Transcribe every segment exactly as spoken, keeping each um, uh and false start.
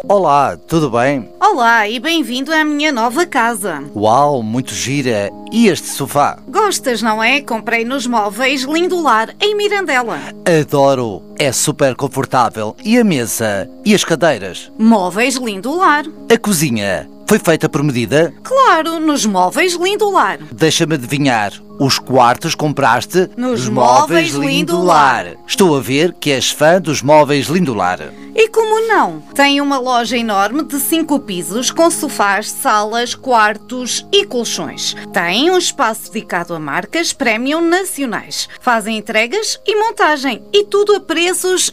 Olá, tudo bem? Olá e bem-vindo à minha nova casa. Uau, muito gira. E este sofá? Gostas, não é? Comprei nos móveis Lindolar, em Mirandela. Adoro. É super confortável. E a mesa? E as cadeiras? Móveis Lindolar. A cozinha? Foi feita por medida? Claro, nos móveis Lindolar. Deixa-me adivinhar. Os quartos compraste nos móveis Lindolar. Estou a ver que és fã dos móveis Lindolar. E como não? Tem uma loja enorme de cinco pisos com sofás, salas, quartos e colchões. Tem um espaço dedicado a marcas premium nacionais. Fazem entregas e montagem. E tudo a preços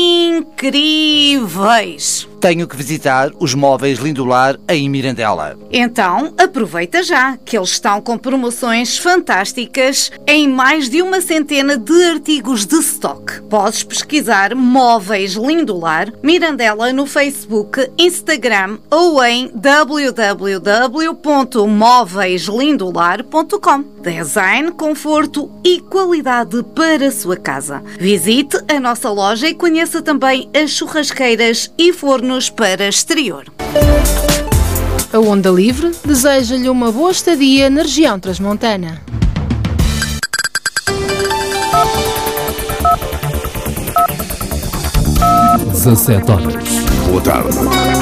incríveis. Tenho que visitar os móveis Lindolar em Mirandela. Então, aproveita já, que eles estão com promoções fantásticas em mais de uma centena de artigos de stock. Podes pesquisar Móveis Lindolar Mirandela no Facebook, Instagram ou em w w w ponto móveis lindolar ponto com. Design, conforto e qualidade para a sua casa. Visite a nossa loja e conheça também as churrasqueiras e fornos para exterior. A Onda Livre deseja-lhe uma boa estadia na região transmontana. dezassete horas. Boa tarde.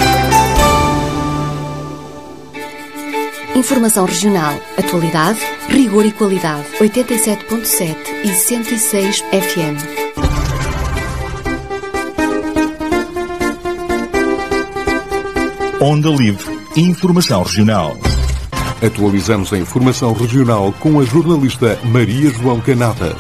Informação regional, atualidade, rigor e qualidade. oitenta e sete ponto sete e cento e seis F M. Onda Livre. Informação regional. Atualizamos a informação regional com a jornalista Maria João Canatas.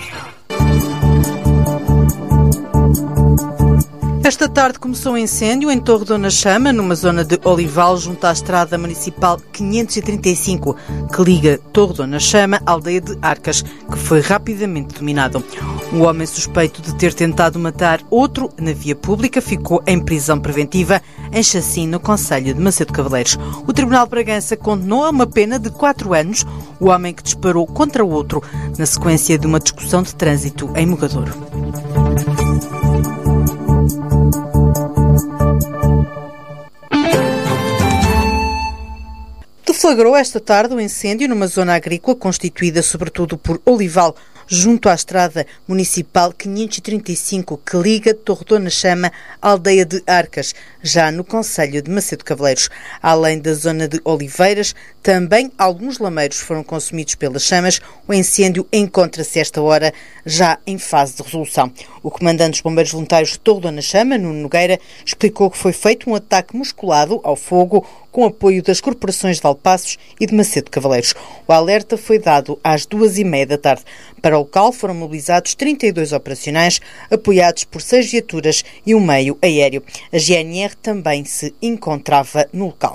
Esta tarde começou um incêndio em Torre Dona Chama, numa zona de Olival, junto à estrada municipal quinhentos e trinta e cinco, que liga Torre Dona Chama à aldeia de Arcas, que foi rapidamente dominado. Um homem suspeito de ter tentado matar outro na via pública ficou em prisão preventiva em Chacim, no concelho de Macedo Cavaleiros. O Tribunal de Bragança condenou a uma pena de quatro anos o homem que disparou contra o outro na sequência de uma discussão de trânsito em Mogadouro. Deflagrou esta tarde um incêndio numa zona agrícola constituída sobretudo por olival, junto à estrada municipal quinhentos e trinta e cinco, que liga Torre Dona Chama à aldeia de Arcas, já no concelho de Macedo Cavaleiros. Além da zona de Oliveiras, também alguns lameiros foram consumidos pelas chamas. O incêndio encontra-se esta hora já em fase de resolução. O comandante dos Bombeiros Voluntários de Torre Dona Chama, Nuno Nogueira, explicou que foi feito um ataque musculado ao fogo com apoio das corporações de Valpaços e de Macedo Cavaleiros. O alerta foi dado às duas e meia da tarde. Para o local foram mobilizados trinta e dois operacionais, apoiados por seis viaturas e um meio aéreo. A G N R também se encontrava no local.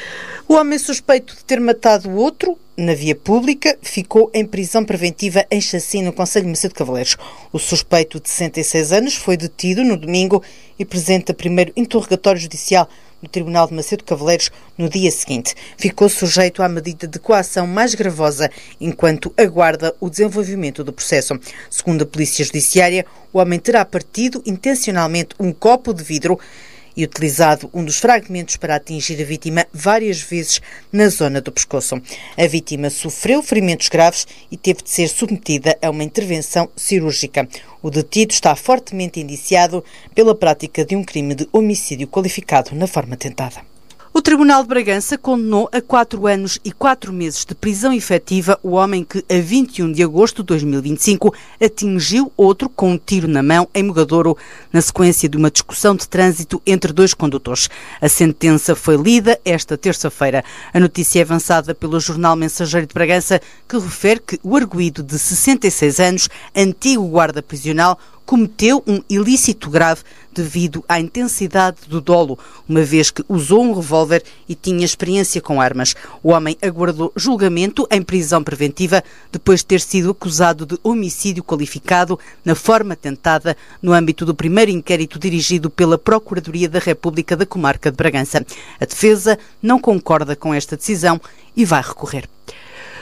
O homem suspeito de ter matado o outro na via pública ficou em prisão preventiva em Chacim, no concelho de Macedo Cavaleiros. O suspeito de sessenta e seis anos foi detido no domingo e apresenta primeiro interrogatório judicial no Tribunal de Macedo Cavaleiros no dia seguinte. Ficou sujeito à medida de coação mais gravosa enquanto aguarda o desenvolvimento do processo. Segundo a Polícia Judiciária, o homem terá partido intencionalmente um copo de vidro e utilizado um dos fragmentos para atingir a vítima várias vezes na zona do pescoço. A vítima sofreu ferimentos graves e teve de ser submetida a uma intervenção cirúrgica. O detido está fortemente indiciado pela prática de um crime de homicídio qualificado na forma tentada. O Tribunal de Bragança condenou a quatro anos e quatro meses de prisão efetiva o homem que, a vinte e um de agosto de dois mil e vinte e cinco, atingiu outro com um tiro na mão em Mogadouro, na sequência de uma discussão de trânsito entre dois condutores. A sentença foi lida esta terça-feira. A notícia é avançada pelo jornal Mensageiro de Bragança, que refere que o arguido de sessenta e seis anos, antigo guarda prisional, cometeu um ilícito grave devido à intensidade do dolo, uma vez que usou um revólver e tinha experiência com armas. O homem aguardou julgamento em prisão preventiva depois de ter sido acusado de homicídio qualificado na forma tentada no âmbito do primeiro inquérito dirigido pela Procuradoria da República da Comarca de Bragança. A defesa não concorda com esta decisão e vai recorrer.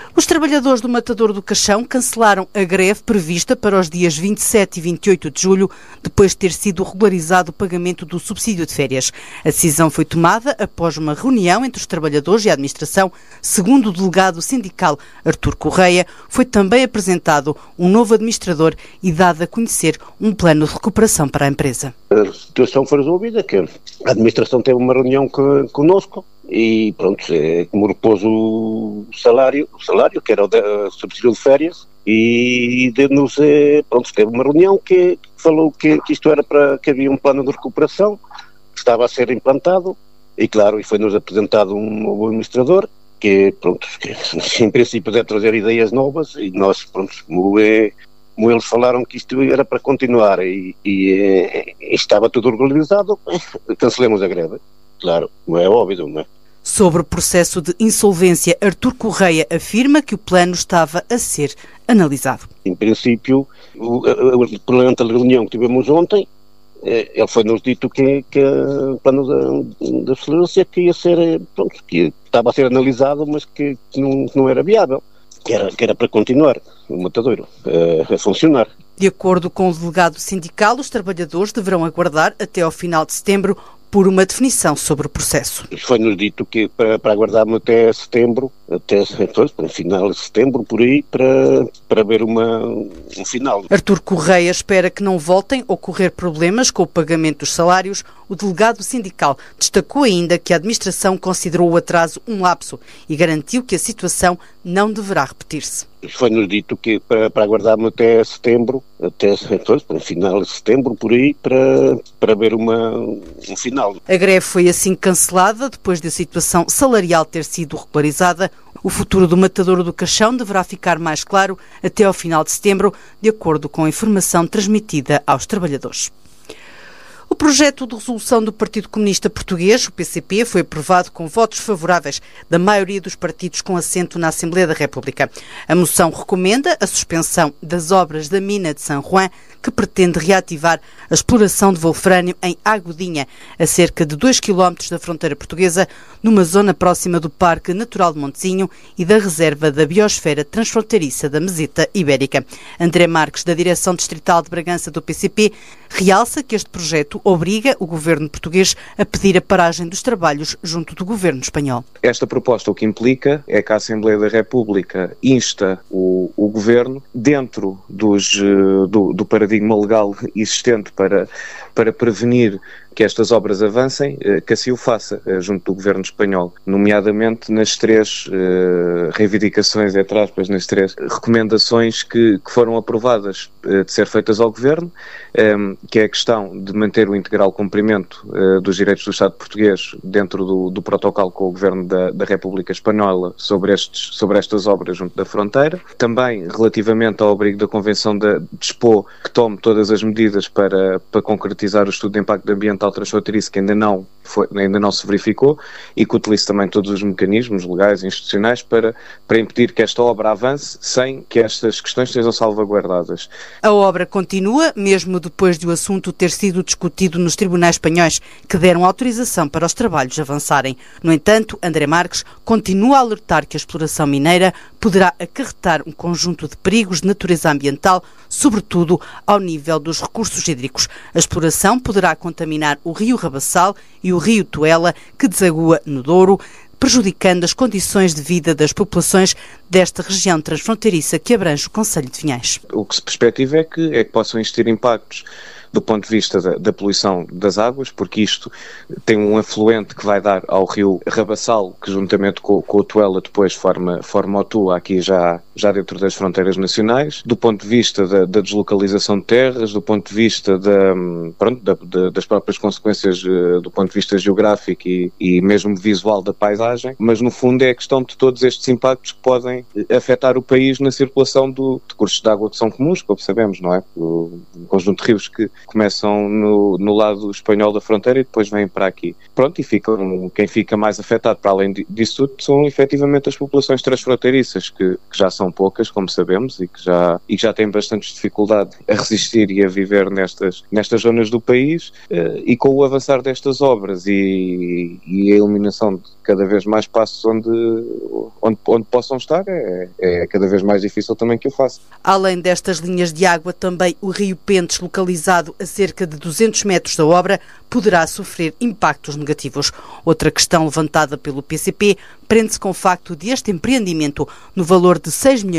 Os trabalhadores do Matadouro do Caixão cancelaram a greve prevista para os dias vinte e sete e vinte e oito de julho, depois de ter sido regularizado o pagamento do subsídio de férias. A decisão foi tomada após uma reunião entre os trabalhadores e a administração. Segundo o delegado sindical Artur Correia, foi também apresentado um novo administrador e dado a conhecer um plano de recuperação para a empresa. A situação foi resolvida, que a administração teve uma reunião connosco e pronto, é, como repôs o salário, o salário que era o, de, o subsídio de férias, e deu-nos, pronto, teve uma reunião que falou que, que isto era para que havia um plano de recuperação que estava a ser implantado e claro, e foi-nos apresentado um novo administrador que, pronto, que em princípio deve trazer ideias novas e nós, pronto, como, é, como eles falaram que isto era para continuar e, e, e estava tudo organizado, cancelemos a greve. Claro, não é óbvio, não é? Sobre o processo de insolvência, Artur Correia afirma que o plano estava a ser analisado. Em princípio, durante a reunião que tivemos ontem, ele foi-nos dito que, que o plano da, da excelência que ia ser, pronto, que estava a ser analisado, mas que não, não era viável, que era, que era para continuar o Matadouro a, a funcionar. De acordo com o delegado sindical, os trabalhadores deverão aguardar até ao final de setembro por uma definição sobre o processo. Foi-nos dito que para, para aguardarmos até setembro, até depois, para final de setembro, por aí, para, para ver uma, um final. Artur Correia espera que não voltem a ocorrer problemas com o pagamento dos salários. O delegado sindical destacou ainda que a administração considerou o atraso um lapso e garantiu que a situação não deverá repetir-se. Foi-nos dito que para, para aguardarmos até setembro, até depois, para final de setembro, por aí, para, para ver uma, um final. A greve foi assim cancelada depois da situação salarial ter sido regularizada. O futuro do Matadouro do Caixão deverá ficar mais claro até ao final de setembro, de acordo com a informação transmitida aos trabalhadores. O projeto de resolução do Partido Comunista Português, o P C P, foi aprovado com votos favoráveis da maioria dos partidos com assento na Assembleia da República. A moção recomenda a suspensão das obras da mina de San Juan, que pretende reativar a exploração de wolfrânio em Agudinha, a cerca de dois quilómetros da fronteira portuguesa, numa zona próxima do Parque Natural de Montezinho e da Reserva da Biosfera Transfronteiriça da Meseta Ibérica. André Marques, da Direção Distrital de Bragança do P C P, realça que este projeto obriga o governo português a pedir a paragem dos trabalhos junto do governo espanhol. Esta proposta o que implica é que a Assembleia da República insta o, o governo, dentro dos, do, do paradigma legal existente para, para prevenir que estas obras avancem, que assim o faça junto do governo espanhol, nomeadamente nas três uh, reivindicações, entre aspas, nas três recomendações que, que foram aprovadas uh, de ser feitas ao governo, um, que é a questão de manter o integral cumprimento uh, dos direitos do Estado português dentro do, do protocolo com o governo da, da República Espanhola sobre, estes, sobre estas obras junto da fronteira, também relativamente ao abrigo da Convenção da, de Espoo, que tome todas as medidas para, para concretizar o estudo de impacto ambiental transfronteiriço que ainda não, foi, ainda não se verificou e que utilize também todos os mecanismos legais e institucionais para, para impedir que esta obra avance sem que estas questões sejam salvaguardadas. A obra continua, mesmo depois de o assunto ter sido discutido nos tribunais espanhóis que deram autorização para os trabalhos avançarem. No entanto, André Marques continua a alertar que a exploração mineira poderá acarretar um conjunto de perigos de natureza ambiental, sobretudo ao nível dos recursos hídricos. A exploração poderá contaminar o rio Rabassal e o rio Tuela, que desagua no Douro, prejudicando as condições de vida das populações desta região transfronteiriça que abrange o concelho de Vinhais. O que se perspectiva é que, é que possam existir impactos do ponto de vista da, da poluição das águas, porque isto tem um afluente que vai dar ao rio Rabassal, que juntamente com, com o Tuela depois forma, forma o Tua, aqui já, já dentro das fronteiras nacionais. Do ponto de vista da, da deslocalização de terras, do ponto de vista da, pronto, da, da, das próprias consequências do ponto de vista geográfico e, e mesmo visual da paisagem, mas no fundo é a questão de todos estes impactos que podem afetar o país na circulação do, de cursos de água que são comuns, como sabemos, não é? O, o conjunto de rios que começam no, no lado espanhol da fronteira e depois vêm para aqui. Pronto, e ficam, quem fica mais afetado para além disso tudo são efetivamente as populações transfronteiriças, que, que já são poucas, como sabemos, e que já, e que já têm bastante dificuldade a resistir e a viver nestas, nestas zonas do país, e com o avançar destas obras e, e a eliminação de cada vez mais passos onde, onde, onde possam estar, é, é cada vez mais difícil também que o façam. Além destas linhas de água, também o Rio Pentes, localizado a cerca de duzentos metros da obra, poderá sofrer impactos negativos. Outra questão levantada pelo P C P prende-se com o facto de este empreendimento, no valor de seis milhões